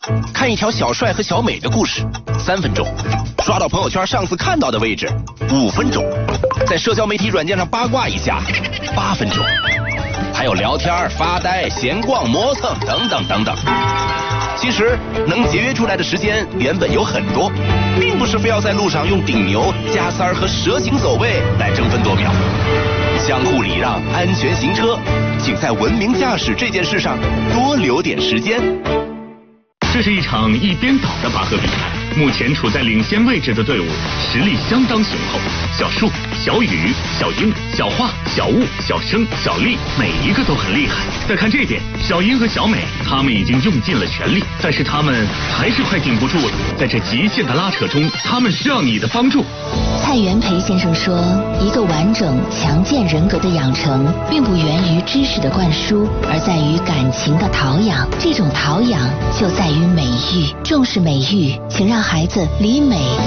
看一条小帅和小美的故事，3分钟；刷到朋友圈上次看到的位置，5分钟；在社交媒体软件上八卦一下，8分钟；还有聊天、发呆、闲逛、磨蹭等等等等。其实能节约出来的时间原本有很多，并不是非要在路上用顶牛、加塞儿和蛇形走位来争分夺秒。相互礼让，安全行车，请在文明驾驶这件事上多留点时间。 这是一场一边倒的拔河比赛，目前处在领先位置的队伍实力相当雄厚。小树、小雨、小英、小画、小雾、小生、小丽，每一个都很厉害。再看这边，小英和小美，他们已经用尽了全力，但是他们还是快顶不住了。在这极限的拉扯中，他们需要你的帮助。 蔡元培先生说，一个完整强健人格的养成，并不源于知识的灌输，而在于感情的陶养。这种陶养就在于美育，重视美育，请让孩子离美